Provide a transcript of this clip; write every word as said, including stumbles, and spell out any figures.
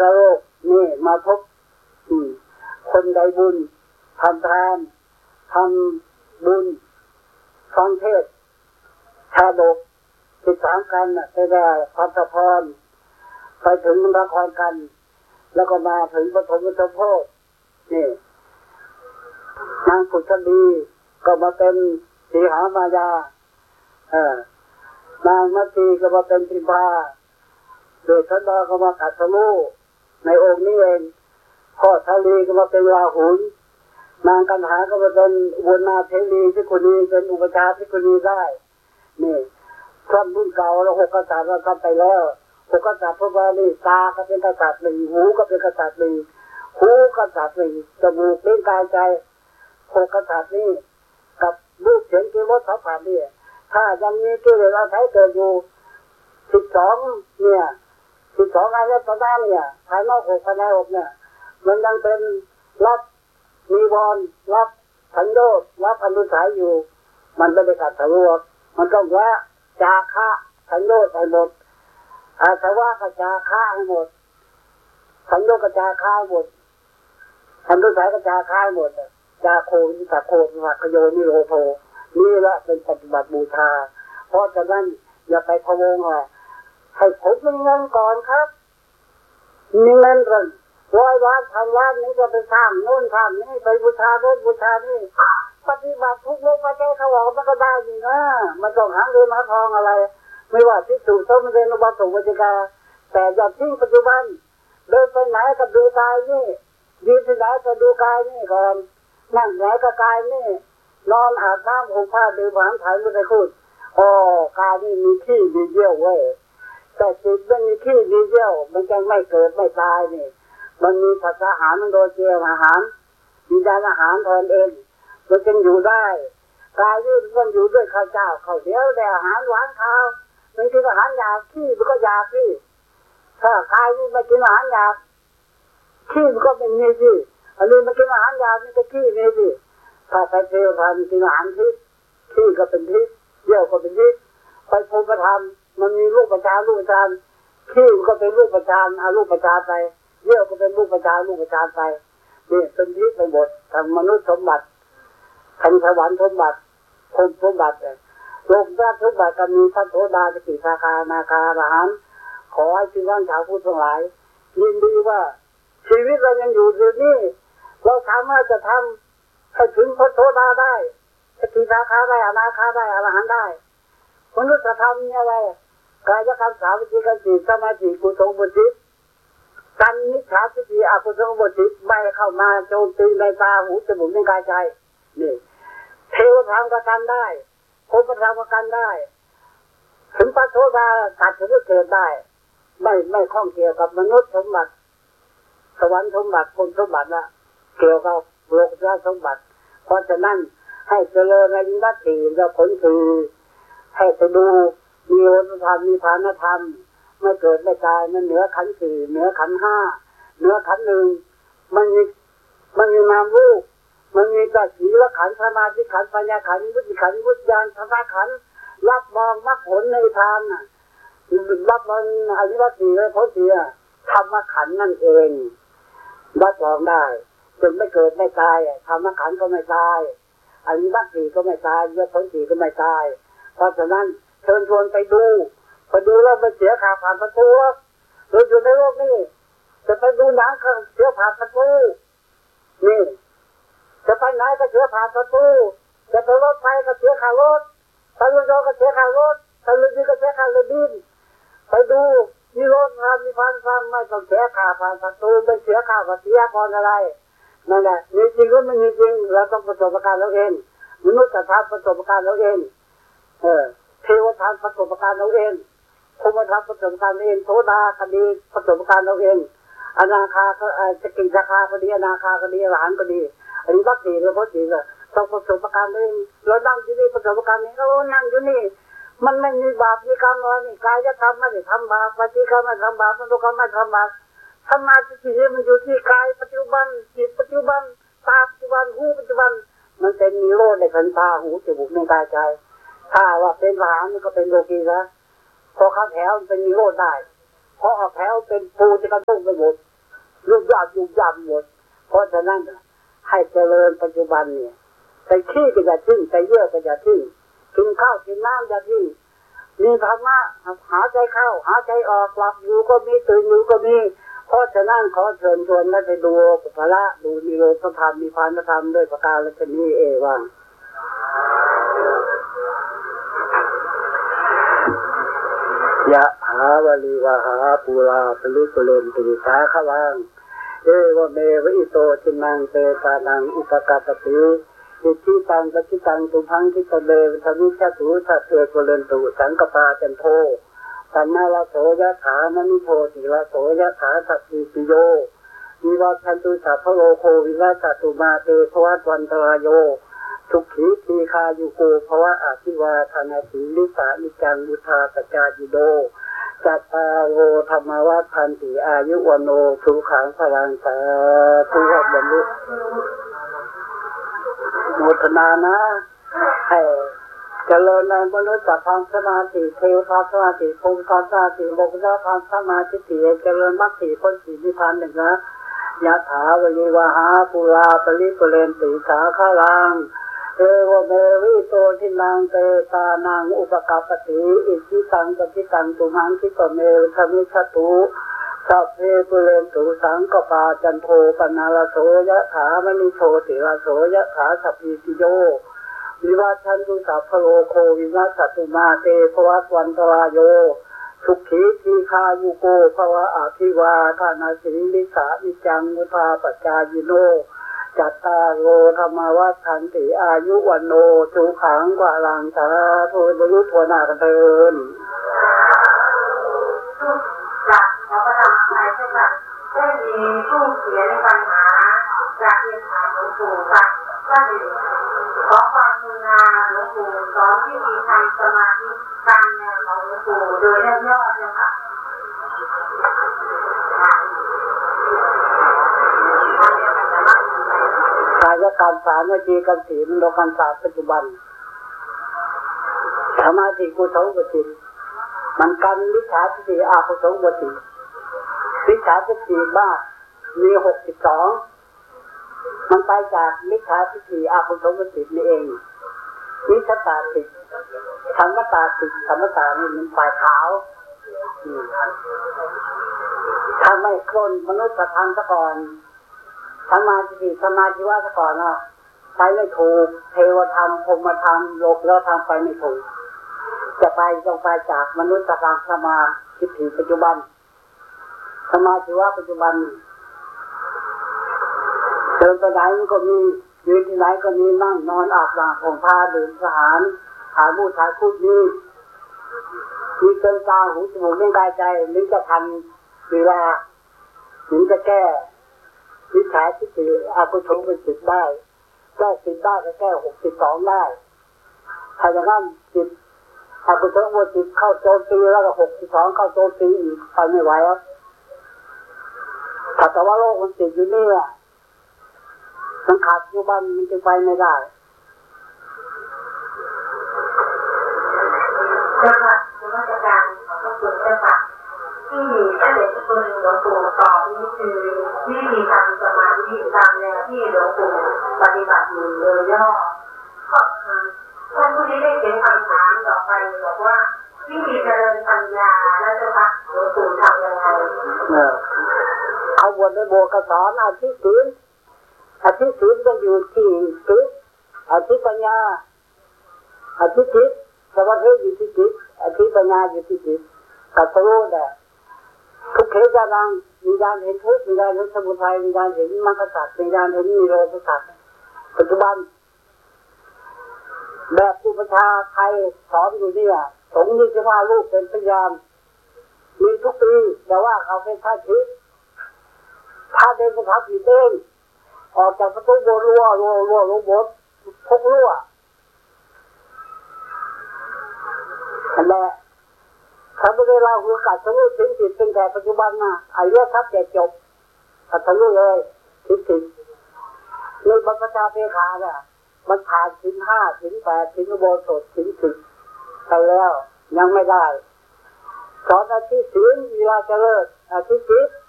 โลกนี่มาพบคนใดบุญทำทานทำบุญฟังเทศชาดกติดตามกันไปได้พัฒพรไปถึงละครกันแล้วก็มาถึงปฐมสมโภชนี่นางพุทธดีก็มาเป็นสีหามายาเออนางมัตตีก็มาเป็นพิมพาโดยทันดาก็มากัตลูในองค์นี้เองพ่อทาลีก็มาเป็นราหุลนางกันหาก็มาเป็นอุบลนาเทลีที่คนนี้เป็นอุปชาที่คนนี้ได้นี่ท่านรุ่นเก่าเราหกกษัตริย์เราทำไปแล้วหกกษัตริย์พวกเรานี่ตาก็เป็นกษัตริย์หนึ่งหูก็เป็นกษัตริย์หนึ่งหูกษัตริย์หนึ่งจมูกลิ้นกายใจหกกษัตริย์นี่กับรูปเสียงกลิ่นรสสัมผัสนี่ถ้ายังมีกิเลสอาศัยเกิดอยู่สิบสองเนี่ยสิบสองอายตนะเนี่ยภายนอกหกภายในหกเนี่ยมันยังเป็นรับมีวรรับสัญโยชน์รับอนุสัยอยู่มันไม่ได้กัดสรวจมันต้องละจาคะสัญโยชน์ให้หมดอาสวะกจาคะให้หมดสัญโยชน์กจาคะหมดอนุสัยกจาคะหมดจาโควิตาโควิคโยนิโรโธนี่ละเป็นปฏิบัติบูชาเพราะฉะนั้นอย่าไปพะวงอ่ะให้ผมมีเงินก่อนครับมีเงินก่อนร้อยล้านพันล้านนี้ก็ไปสร้างโน่นทำนี่ไปบูชาโน่นบูชานี่ปฏิบัติทุกโลกประเทศเขาบอกมันก็ได้ดีนะมันต้องหาเงินหาทองอะไรไม่ว่าที่สุดต้องเรียนรู้วัตถุวิทยาแต่อย่าทิ้งปัจจุบันเดินไปไหนก็ดูกายนี่ยืนที่ไหนก็ดูกายนี่ก่อนนั่งไหนก็กายนี่นอนอาบน้ำห่มผ้าดื่มอาหารถ่ายรูปไปคุยอ๋อกายนี่มีขี้มีเยี่ยวเว้ยแต่จิตมันมีขี้มีเยี่ยวมันจะไม่เกิดไม่ตายนี่มันมีภาษาอาหารมันโดยเจียอาหารมีด้านอาหารแทนเองมันจึงอยู่ได้กายนี่มันอยู่ด้วยข้าวเจ้าข้าวเดียวแต่อาหารหวานข้าวมันกินอาหารหยาบขี้มันก็หยาบขี้ถ้ากายนี่ไม่กินอาหารหยาบขี้มันก็เป็นนี่สิอันนี้มันกินอาหารหยาบมันก็ขี้นี่สิถ้าไปเทวทันกินอาหารทิพย์ขี้ก็เป็นทิพย์เยี่ยวก็เป็นทิพย์ไปภูมิธรรมมันมีรูปประชารูปประชาขี้มันก็เป็นรูปประชาอารูปประชาไปเยี่ยวก็เป็นรูปประชารูปประชาไปนี่เป็นทิพย์ไปหมดทางมนุษย์สมบัติทางสวรรค์สมบัติพรหมสมบัติโลกราชสมบัติก็มีพระโสดาสกิทาคานาคาอรหันต์ขอให้พี่น้องชาวพุทธทั้งหลายยินดีว่าชีวิตเรายังอยู่อยู่นี่เราสามารถจะทำให้ถึงพระโสดาได้สกิทาคาได้อนาคาได้อรหันต์ได้มนุษย์ธรรมนี่อะไรกายกรรมสามวิธีการจิตสมาธิกุศลบุญจิตกันนิจฉาทิฏฐิอกุศลบุญจิตไม่เข้ามาโจมตีในตาหูจมูกในกายใจนี่เทวธรรมก็กันได้พรหมธรรมก็กันได้ถึงพระโสดาตัดถึงเกิดได้ไม่ไม่ข้องเกี่ยวกับมนุษย์สมบัติสวรรค์สมบัติพรหมสมบัติละเกี่ยวกับโลกราชสมบัติเพราะฉะนั้นให้เจริญในวิวัตติและผลคือให้ไปดูมีโลกธรรมมีภานธรรมไม่เกิดไม่ตายมันเหนือขันธ์สี่เหนือขันธ์ห้าเหนือขันธ์หนึ่งมันมีมันมีนามรูปมันมีแต่สีละขันธ์สมาธิขันธ์ปัญญาขันธ์วิจิขันธ์วิญญาณธรรมขันธ์รับมองมรรคผลในทางน่ะรับมองอริยวัตติและผลเสียธรรมขันธ์นั่นเองรับรองได้จนไม่เกิดไม่ตายธรรมขันธ์ก็ไม่ตายอริยวัตติก็ไม่ตายและผลเสียก็ไม่ตายเพราะฉะนั้นเชิญชวนไปดูไปดูแล้วมันเสียขาผ่านประตูเราอยู่ในโลกนี้จะไปดูหนังก็เสียผ่านประตูนี่จะไปไหนก็เสียผ่านประตูจะไปรถไฟก็เสียค่ารถไปรถยนต์ก็เสียค่ารถไปรถบินก็เสียค่ารถบินไปดูมีรถทางมีพันฟังไม่ต้องเสียค่าผ่านประตูไม่เสียค่าภาษีก่อนอะไรนั่นแหละมีจริงก็ไม่มีจริงเราต้องประสบการณ์เราเองมนุษย์จะทำประสบการณ์เราเองเออเทวทันประสบการณ์เราเองพรหมทันประสบการณ์เราเองโสดาคดีประสบการณ์เราเองอนาคาก็สกิทาคาก็ดีอนาคาก็ดีอรหันต์ก็ดีอันนี้วัคซีนหรือวัคซีนก็ต้องประสบการณ์เองเรานั่งอยู่นี่ประสบการณ์นี้เรานั่งอยู่นี่มันไม่มีบาปมีกรรมอะไรนี่กายจะทำไม่ได้ทำบาปวจีกรรมไม่ทำบาปมโนกรรมไม่ทำบาปธรรมะที่มันอยู่ที่กายปัจจุบันจิตปัจจุบันตาปัจจุบันหูปัจจุบันมันเป็นนิโรธในขันธ์ตาหูจมูกในกายใจถ้าว่าเป็นพระมันก็เป็นโลกีนะพอเข้าแถวเป็นนิโรธได้พอออกแถวเป็นปูจะกระตุ้งไปหมดยาบยุ่งยากหมดเพราะฉะนั้นให้เจริญปัจจุบันเนี่ยใจขี้ก็อย่าทิ้งใจเยื่อก็อย่าทิ้งกินข้าวกินน้ำอย่าทิ้งมีธรรมะหาใจเข้าหาใจออกหลับอยู่ก็มีตื่นอยู่ก็มีเพราะฉะนั้นขอเชิญชวนให้ไปดูพระดูนิโรธธรรมมีพานธรรมด้วยประการและชนีเอวังยะหาวลีวะหาปูราปลิปุเรนติสาขลังเอวเมวิโตทินังเตตานังอุปกัปติอิทิตังปฏิตังตุพังคิตเบทวิชตุสัตเตกุเรนตุสังกปาจันโทสันนาลโสยะถามณิโทติละโสยะถาสัพพิปิโยวิวัชันตุสัพพโลโควิวัชตุมาเตภวัตวันตรายโยทุกขีทีคายุโกภวะอาภิวาทนาสีลิสานิจังมุทาปจายิโดจัตตาโรธรรมวัฏพันติอายุวโนสุขังพลังสาธุบรรลุโมทนานะให้เจริญในมนุษย์ธรรมสมาธิเทวธรรมสมาธิภูมิธรรมสมาธิโลกุตตรธรรมสมาธิสี่เจริญมรรคสี่พ้นสี่นิพพานหนึ่งนะยะถาวริวหาปุราปริปุเรนติสาคลังเอวเมวิโตทินังเตตานังอุปกัปติอิจิตังปฏิตังตุมังคิปเมธมิชตุสัพเพปุเรนตุสังกปาจันโทปนาลโสยะถามณิโชติลโสยะถาสัพพิติโยวิวัชันตุสัพพโลโควินัสตุมาเตภวัตวันตรายโยสุขีทีคายุโกภวะอาภิวาทานาสิลิสานิจังมุทาปจายิโนจัตตาโรธรรมวัฏทันติอายุวันโนสุขังกว่าลังสาธุบรรลุทวนากันเถิดจากขอประทานภัยเจ้าค่ะได้มีผู้เสียในปัญหาจากเรียนถามหลวงปู่ค่ะว่าหนึ่งขอความกรุณาหลวงปู่สอนวิธีทำสมาธิตามแนวของหลวงปู่โดยย่อๆเจ้าค่ะกายกรรมสามวิธีกรรมสี่มันโลกันศาสตร์ปัจจุบันสมาธิกุศลกจิตมันกันวิชาทิฏฐิอกุศลกจิตวิชาทิฏฐิบ้ามีหกสิบสองมันไปจากวิชาทิฏฐิอกุศลกจิตนี่เองวิชาตาติธรรมตาติธรรมตานี่มันฝ่ายขาวถ้าไม่คนมนุษย์ธรรมซะก่อนสมาธิสมาธิว่าซะก่อนนะไปไม่ถูกเทวธรรมพรหมธรรมโลกแล้วทำไปไม่ถูกจะไปต้องไปจากมนุษย์ธรรมสมาธิปัจจุบันสมาธิว่าปัจจุบันเดินไปไหนก็มียืนที่ไหนก็มีนั่งนอนอาบน้ำผ่อนผ้าดื่มอาหารถ่ายมูดถ่ายคูดมีมีเกินตาหูจมูกเลี้ยงกายใจนึกจะทันเวลาถึงจะแก้วิชาทิฏฐิอกุศลเป็นจิตได้แก้สิบได้ก็แก้หกสิบสองได้ถ้าอย่างนั้นจิตอกุศลเป็นจิตเข้าโจมตีแล้วก็หกสิบสองเข้าโจมตีอีกไปไม่ไหวครับถ้าแต่ว่าโลกมันติดอยู่นี่อ่ะสังขารปัจจุบันมันจะไปไม่ได้เจ้าค่ะคุณราชการขอบคุณเจ้าค่ะที่ท่านเดชคุณหลวงปู่ตอบนี่คือวิธีทำสมาธิตามแนวที่หลวงปู่ปฏิบัติอยู่โดยย่อก็ท่านผู้นี้ได้เขียนคำถามต่อไปบอกว่าวิธีเจริญปัญญาแล้วเจ้าค่ะหลวงปู่ทำยังไงเขาบวชในโบกสอนอาทิตย์ศีลอาทิตย์ศีลก็อยู่ที่ศีลอาทิตย์ปัญญาอาทิตย์จิตสมาธิอยู่ที่จิตอาทิตย์ปัญญาอยู่ที่จิตกัตรู้แหละทุกเขจารังวิญญาณเห็นทุกวิญญาณเห็นสมุทัยวิญญาณเห็นมรรคสัจวิญญาณเห็นนิโรธสัจปัจจุบันแบบอุปชาไทยสอนอยู่เนี่ยสงฆ์ยี่สิบห้ารูปเป็นพยานมีทุกปีแต่ว่าเขาเป็นท่าทิพย์ถ้าเดินกระทับผีเด้งออกจากประตูโบรั่วรั่วรั่วรั่วบดพกรั่วนั่นแหละถ้าไม่ได้เราคือกัดทะลุทิ้งจิตเป็นแต่ปัจจุบันนะไอ้เรื่องทับแต่จบกัดทะลุเลยทิ้งจิตในบรรพชาเพคาเนี่ยมันผ่านทิ้งห้าทิ้งแปดทิ้งโบสถทิ้งสิบไปแล้วยังไม่ได้สอนอาทิตย์ศีลเวลาจะเลิกอาทิตย์ศีล